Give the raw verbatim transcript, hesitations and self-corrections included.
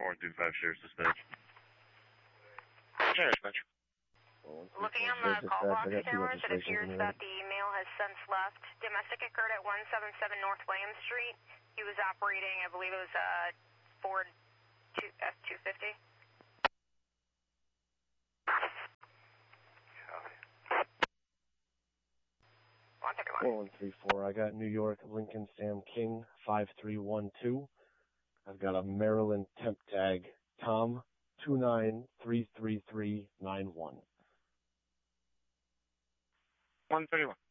four one two five, share dispatch. Share dispatch. Looking on the call box cameras, it appears that the male has since left. Domestic occurred at one seventy-seven North William Street. He was operating, I believe it was a Ford F two fifty. four one three four, I got New York Lincoln Sam King five three one two. I've got a Maryland temp tag Tom two nine three three three nine one. one thirty-one.